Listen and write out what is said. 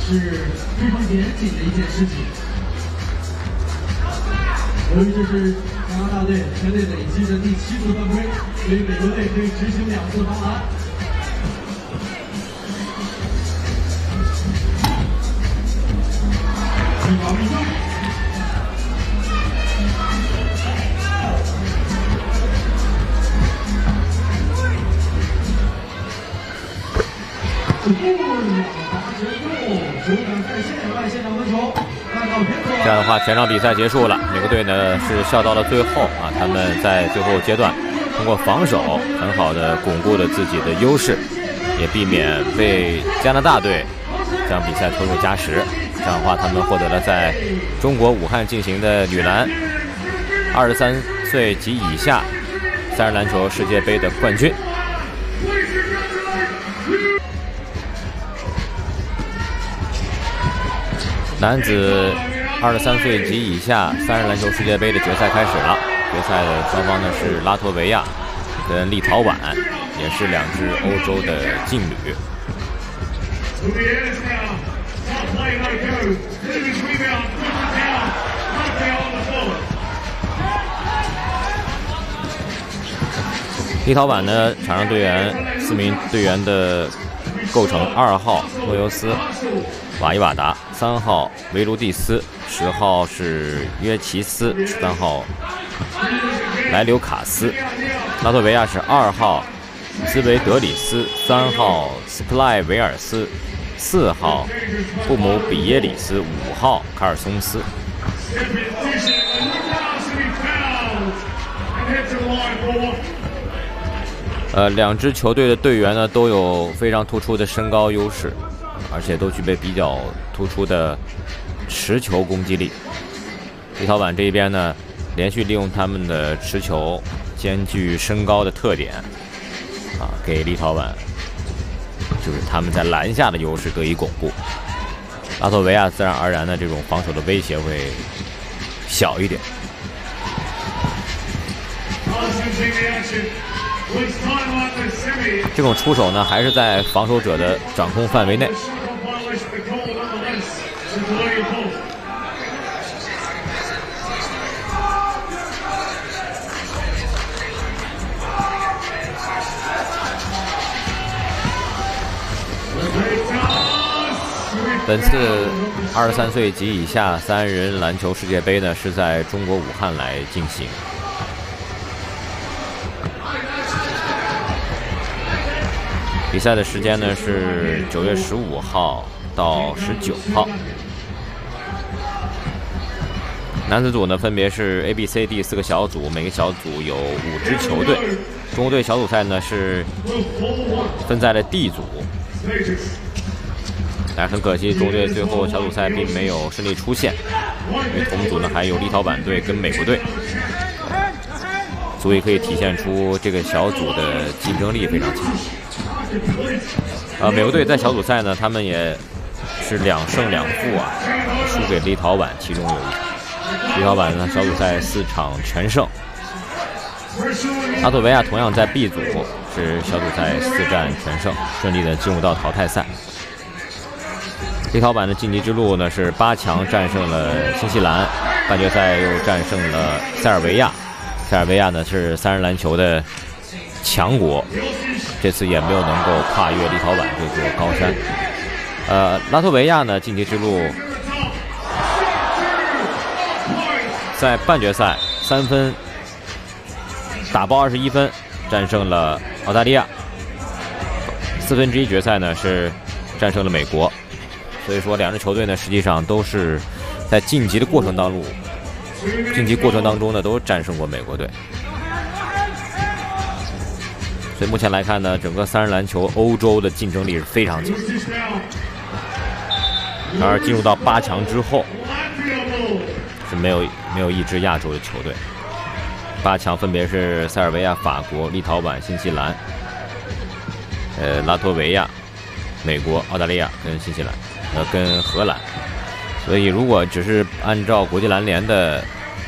是非常严谨的一件事情。由于这是加拿大队全队累积的第7次犯规，所以美国队可以执行2次罚篮。1秒1分。 这样的话，全场比赛结束了。美国队呢是笑到了最后啊，他们在最后阶段通过防守很好的巩固了自己的优势，也避免被加拿大队将比赛拖入加时。这样的话，他们获得了在中国武汉进行的女篮23岁及以下3人篮球世界杯的冠军。 男子23岁及以下3人篮球世界杯的决赛开始了。决赛的双方呢是拉脱维亚跟立陶宛，也是2支欧洲的劲旅。立陶宛呢，场上队员4名队员的构成：2号诺尤斯、瓦伊瓦达，3号维卢蒂斯，10号是约奇斯，13号莱留卡斯。拉脱维亚是2号兹维德里斯，3号斯普赖维尔斯，4号布姆比耶里斯，5号卡尔松斯。2支球队的队员呢都有非常突出的身高优势，而且都具备比较突出的持球攻击力。立陶宛这一边呢，连续利用他们的持球兼具身高的特点，给立陶宛就是他们在篮下的优势得以巩固。拉脱维亚自然而然的这种防守的威胁会小一点。这种出手呢，还是在防守者的掌控范围内。本次23岁及以下3人篮球世界杯呢，是在中国武汉来进行。比赛的时间呢是9月15号到19号。男子组呢分别是 A、B、C、D 4个小组，每个小组有5支球队。中国队小组赛呢是分在了 D 组，但是很可惜，中国队最后小组赛并没有顺利出线，因为同组呢还有立陶宛队跟美国队，所以可以体现出这个小组的竞争力非常强。美国队在小组赛呢，他们也是2胜2负啊，输给立陶宛，其中有1场。立陶宛呢，小组赛4场全胜。拉脱维亚同样在 B 组是小组赛4战全胜，顺利的进入到淘汰赛。立陶宛的晋级之路呢是8强战胜了新西兰，半决赛又战胜了塞尔维亚。塞尔维亚呢是3人篮球的强国，这次也没有能够跨越立陶宛这座高山。拉脱维亚呢晋级之路在半决赛3分打爆21分战胜了澳大利亚，4分之一决赛呢是战胜了美国。所以说2支球队呢实际上都是在晋级过程当中呢都战胜过美国队。所以目前来看呢，整个3人篮球欧洲的竞争力是非常强。然而进入到8强之后，是没有一支亚洲的球队。8强分别是塞尔维亚、法国、立陶宛、新西兰、拉脱维亚、美国、澳大利亚跟新西兰，跟荷兰。所以如果只是按照国际篮联的